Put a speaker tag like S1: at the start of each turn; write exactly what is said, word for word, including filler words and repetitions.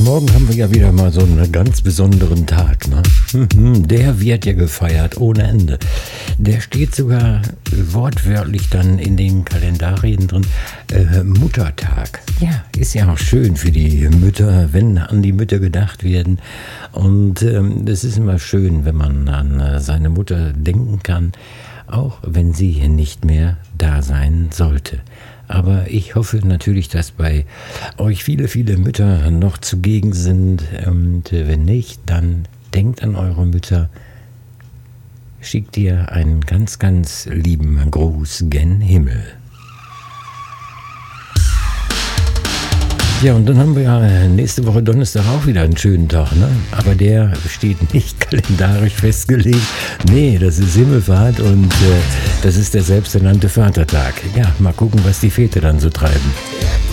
S1: morgen haben wir ja wieder mal so einen ganz besonderen Tag, ne? Der wird ja gefeiert ohne Ende. Der steht sogar wortwörtlich dann in den Kalendarien drin. Äh, Muttertag. Ja, ist ja auch schön für die Mütter, wenn an die Mütter gedacht werden. Und ähm, es ist immer schön, wenn man an äh, seine Mutter denken kann, auch wenn sie nicht mehr da sein sollte. Aber ich hoffe natürlich, dass bei euch viele, viele Mütter noch zugegen sind. Und wenn nicht, dann denkt an eure Mütter. Schickt ihr einen ganz, ganz lieben Gruß gen Himmel. Ja, und dann haben wir ja nächste Woche Donnerstag auch wieder einen schönen Tag, ne? Aber der steht nicht kalendarisch festgelegt. Nee, das ist Himmelfahrt und äh, das ist der selbsternannte Vatertag. Ja, mal gucken, was die Väter dann so treiben.